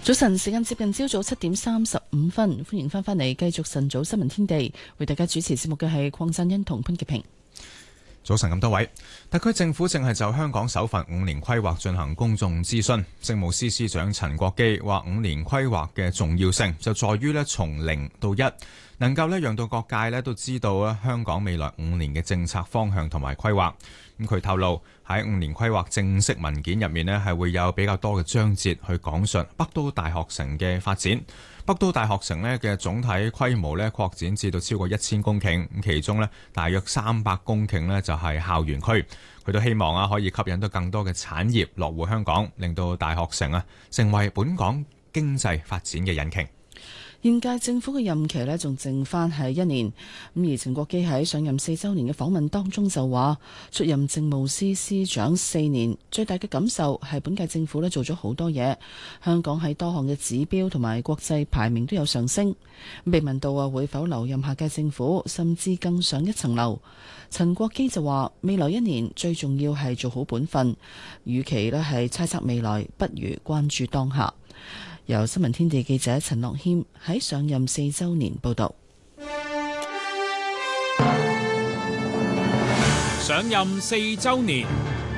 早晨，時間接近朝早7:35，歡迎翻返嚟繼續晨早新聞天地，為大家主持節目嘅係鄺振欣同潘潔平。 早晨咁多位，特區政府正係就香港首份5年規劃進行公眾諮詢。政務司司長陳國基話5年規劃嘅重要性就在於從0到1，能夠讓到各界都知道香港未來5年嘅政策方向同埋規劃。咁佢透露喺5年規劃正式文件入面係會有比較多嘅章節去講述北都大學城嘅發展。北都大學城嘅總體規模擴展至到超過1000公頃，其中大約300公頃就係校園區。佢都希望可以吸引到更多嘅產業落戶香港，令到大學城成為本港經濟發展嘅引擎。 現屆政府嘅任期仲剩翻係1年，而陳國基喺上任4週年嘅訪問當中就話，出任政務司司長4年，最大嘅感受係本屆政府做咗好多嘢，香港喺多項嘅指標同埋國際排名都有上升。被問到會否留任下屆政府，甚至更上一層樓，陳國基就話未來1年最重要係做好本分，與其係猜測未來，不如關注當下。由新聞天地記者陳樂謙喺上任4週年報道。 上任4週年，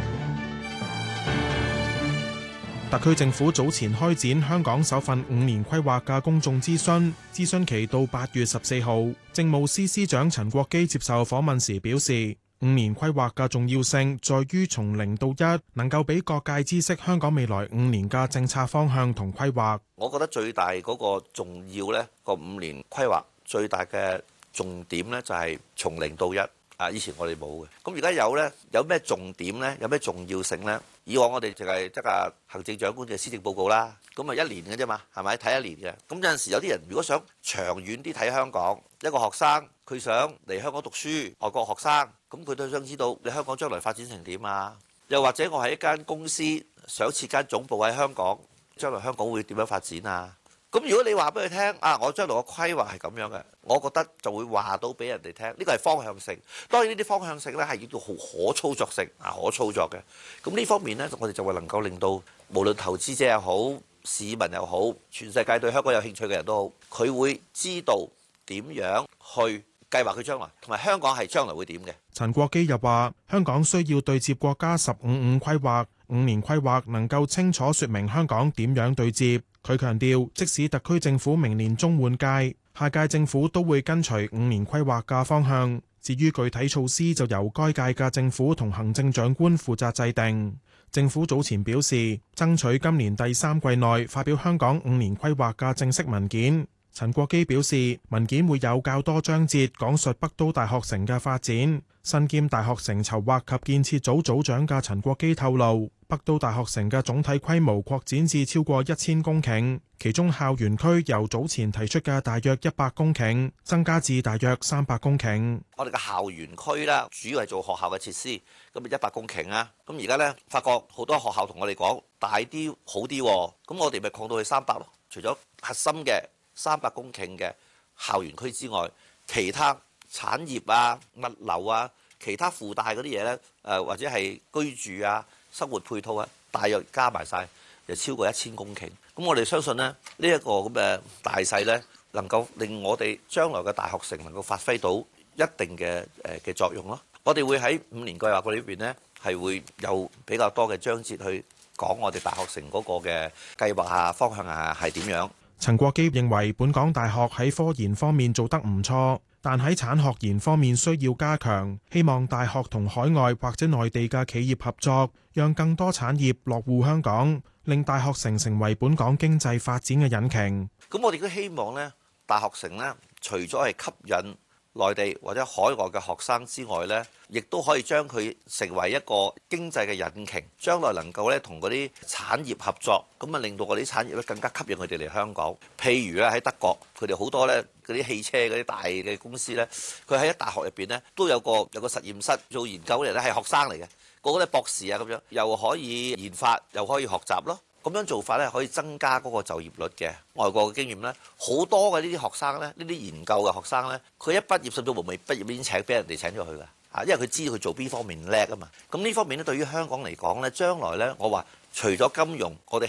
特區政府早前開展香港首份5年規劃嘅公眾諮詢，諮詢期到8月14號。政務司司長陳國基接受訪問時表示，5年規劃嘅重要性在於從0到1，能夠俾各界知悉香港未來5年嘅政策方向同規劃。 我覺得最大嗰個重要呢個5年規劃最大嘅重點呢，就係從0到1。以前我哋冇嘅，咁而家有呢，有咩重點呢？有咩重要性呢？以往我哋淨係得行政長官嘅施政報告啦，咁1年嘅啫嘛，係咪睇1年嘅？咁有陣時有啲人如果想長遠啲睇香港，一個學生佢想嚟香港讀書，外國學生，咁佢都想知道你香港將來發展成點啊？又或者我喺一間公司想設間總部喺香港，將來香港會點樣發展啊？咁如果你話俾佢聽我將來個規劃係咁樣嘅，我覺得就會話到俾人哋聽，呢個係方向性。當然呢啲方向性呢係要到好可操作性可操作嘅。咁呢方面呢，我哋就會能夠令到無論投資者又好，市民又好，全世界對香港有興趣嘅人都好，佢會知道點樣去計劃佢將來，同埋香港係將來會點嘅。 陳國基又話，香港需要對接國家15-5規劃，5年規劃能夠清楚說明香港點樣對接。佢強調，即使特區政府明年中換屆，下屆政府都會跟隨5年規劃嘅方向。至於具體措施，就由該屆嘅政府同行政長官負責制定。政府早前表示，爭取今年第3季內發表香港5年規劃嘅正式文件。陳國基表示，文件會有較多章節講述北都大學城嘅發展。身兼大學城籌劃及建設組組長嘅陳國基透露，北都大學城嘅總體規模擴展至超過1000公頃，其中校園區由早前提出嘅大約100公頃增加至大約300公頃。 我哋嘅校園區啦，主要係做學校嘅設施，咁咪100公頃啊。咁而家呢，發覺好多學校同我哋講大啲好啲，咁我哋咪擴到去300咯。除咗核心嘅300公頃嘅校園區之外，其他產業啊、物流啊、其他附帶嗰啲嘢呢，或者係居住啊、生活配套啊，大約加埋晒就超過1000公頃。咁我哋相信呢，呢一個咁嘅大勢呢，能夠令我哋將來嘅大學城能夠發揮到一定嘅作用咯。我哋會喺5年計劃裏邊呢，係會有比較多嘅章節去講我哋大學城嗰個嘅計劃啊、方向啊係點樣。 陳國基認為本港大學喺科研方面做得唔錯，但喺產學研方面需要加強，希望大學同海外或者內地嘅企業合作，讓更多產業落戶香港，令大學城成為本港經濟發展嘅引擎。 咁我哋都希望呢，大學城呢，除咗係吸引內地或者海外嘅學生之外呢，亦都可以將佢成為一個經濟嘅引擎，將來能夠咧同嗰啲產業合作，咁啊令到嗰啲產業咧更加吸引佢哋嚟香港。譬如咧喺德國，佢哋好多咧嗰啲汽車嗰啲大嘅公司咧，佢喺大學入邊咧都有個實驗室做研究嘅人咧係學生嚟嘅，個個咧博士啊咁樣，又可以研發又可以學習咯。咁樣做法咧，可以增加嗰個就業率嘅。外國嘅經驗咧，好多嘅呢啲學生咧，呢啲研究嘅學生咧，佢一畢業甚至乎未畢業已經俾人哋請咗去㗎。因為佢知道佢做邊方面叻啊嘛。咁呢方面咧，對於香港嚟講咧，將來咧，我話除咗金融，我哋